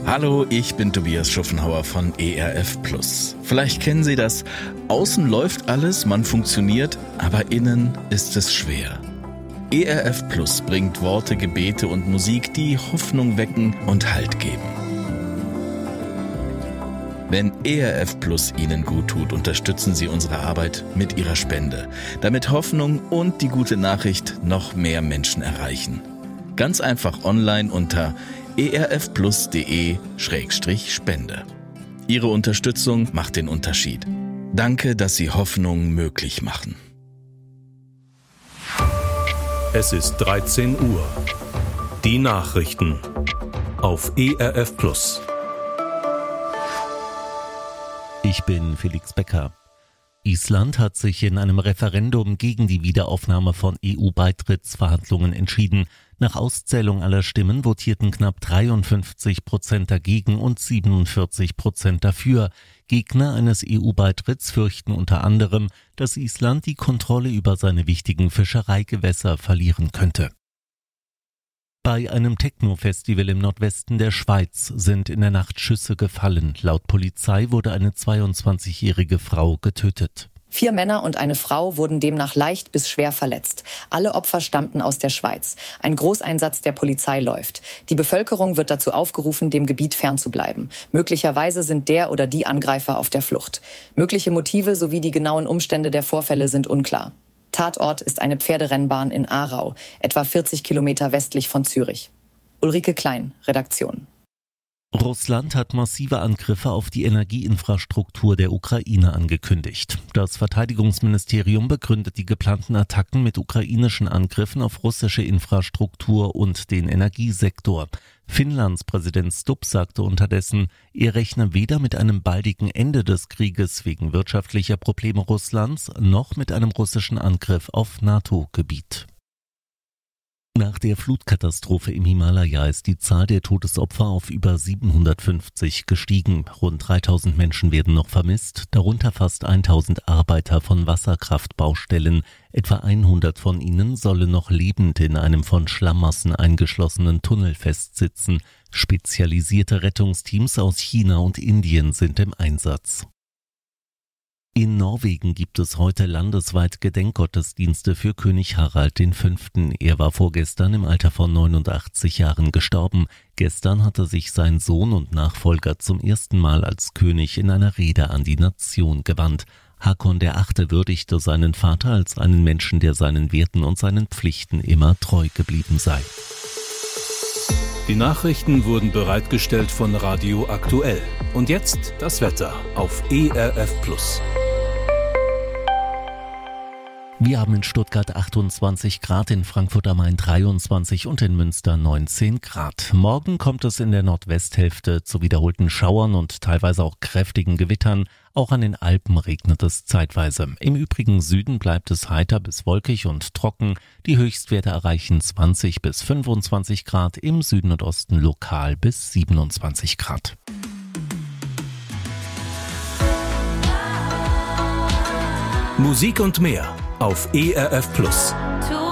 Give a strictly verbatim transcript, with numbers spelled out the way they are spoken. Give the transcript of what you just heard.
Hallo, ich bin Tobias Schuffenhauer von E R F Plus. Vielleicht kennen Sie das. Außen läuft alles, man funktioniert, aber innen ist es schwer. E R F Plus bringt Worte, Gebete und Musik, die Hoffnung wecken und Halt geben. Wenn E R F Plus Ihnen gut tut, unterstützen Sie unsere Arbeit mit Ihrer Spende, damit Hoffnung und die gute Nachricht noch mehr Menschen erreichen. Ganz einfach online unter erfplus.de Schrägstrich Spende. Ihre Unterstützung macht den Unterschied. Danke, dass Sie Hoffnung möglich machen. Es ist dreizehn Uhr. Die Nachrichten auf E R F Plus. Ich bin Felix Becker. Island hat sich in einem Referendum gegen die Wiederaufnahme von E U-Beitrittsverhandlungen entschieden. Nach Auszählung aller Stimmen votierten knapp dreiundfünfzig Prozent dagegen und siebenundvierzig Prozent dafür. Gegner eines E U-Beitritts fürchten unter anderem, dass Island die Kontrolle über seine wichtigen Fischereigewässer verlieren könnte. Bei einem Techno-Festival im Nordwesten der Schweiz sind in der Nacht Schüsse gefallen. Laut Polizei wurde eine zweiundzwanzigjährige Frau getötet. Vier Männer und eine Frau wurden demnach leicht bis schwer verletzt. Alle Opfer stammten aus der Schweiz. Ein Großeinsatz der Polizei läuft. Die Bevölkerung wird dazu aufgerufen, dem Gebiet fernzubleiben. Möglicherweise sind der oder die Angreifer auf der Flucht. Mögliche Motive sowie die genauen Umstände der Vorfälle sind unklar. Tatort ist eine Pferderennbahn in Aarau, etwa vierzig Kilometer westlich von Zürich. Ulrike Klein, Redaktion. Russland hat massive Angriffe auf die Energieinfrastruktur der Ukraine angekündigt. Das Verteidigungsministerium begründet die geplanten Attacken mit ukrainischen Angriffen auf russische Infrastruktur und den Energiesektor. Finnlands Präsident Stubb sagte unterdessen, er rechne weder mit einem baldigen Ende des Krieges wegen wirtschaftlicher Probleme Russlands noch mit einem russischen Angriff auf NATO-Gebiet. Nach der Flutkatastrophe im Himalaya ist die Zahl der Todesopfer auf über siebenhundertfünfzig gestiegen. Rund dreitausend Menschen werden noch vermisst, darunter fast tausend Arbeiter von Wasserkraftbaustellen. Etwa hundert von ihnen sollen noch lebend in einem von Schlammmassen eingeschlossenen Tunnel festsitzen. Spezialisierte Rettungsteams aus China und Indien sind im Einsatz. In Norwegen gibt es heute landesweit Gedenkgottesdienste für König Harald V. Er war vorgestern im Alter von neunundachtzig Jahren gestorben. Gestern hatte sich sein Sohn und Nachfolger zum ersten Mal als König in einer Rede an die Nation gewandt. Hakon der Achte würdigte seinen Vater als einen Menschen, der seinen Werten und seinen Pflichten immer treu geblieben sei. Die Nachrichten wurden bereitgestellt von Radio Aktuell. Und jetzt das Wetter auf E R F Plus. Wir haben in Stuttgart achtundzwanzig Grad, in Frankfurt am Main dreiundzwanzig und in Münster neunzehn Grad. Morgen kommt es in der Nordwesthälfte zu wiederholten Schauern und teilweise auch kräftigen Gewittern. Auch an den Alpen regnet es zeitweise. Im übrigen Süden bleibt es heiter bis wolkig und trocken. Die Höchstwerte erreichen zwanzig bis fünfundzwanzig Grad, im Süden und Osten lokal bis siebenundzwanzig Grad. Musik und mehr auf E R F Plus.